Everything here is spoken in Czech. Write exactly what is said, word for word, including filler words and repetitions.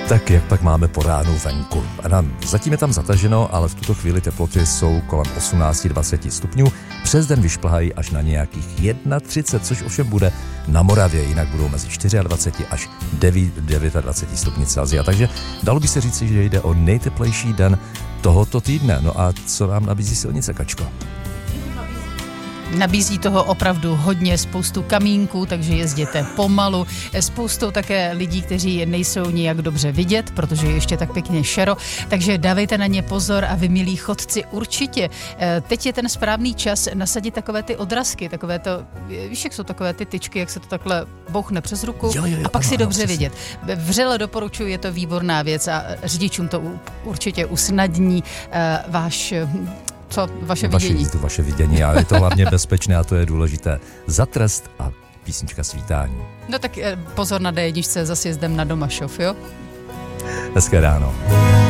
Tak jak pak máme po ránu venku? Zatím je tam zataženo, ale v tuto chvíli teploty jsou kolem osmnáct dvacet stupňů. Přes den vyšplhají až na nějakých třicet jedna, což ovšem bude na Moravě, jinak budou mezi dvacet čtyři až dvacet devět stupňů Celsia. Takže dalo by se říci, že jde o nejteplejší den tohoto týdne. No a co nám nabízí silnice, Kačko? Nabízí toho opravdu hodně, spoustu kamínků, takže jezděte pomalu. Spoustou také lidí, kteří nejsou nijak dobře vidět, protože je ještě tak pěkně šero, takže dávejte na ně pozor a vy, milí chodci, určitě. Teď je ten správný čas nasadit takové ty odrazky, takové to, víš, jak jsou takové ty tyčky, jak se to takhle bouchne přes ruku jo, jo, jo, a pak ano, si ano, dobře přesně. vidět. Vřele doporučuji, je to výborná věc a řidičům to určitě usnadní uh, váš... Co vaše vaše vidění? Jízdu, vaše vidění, ale je to hlavně bezpečné a to je důležité. Za trest a písnička svítání. No tak pozor na D jedna za sjezdem na Domašov, jo? Hezké ráno.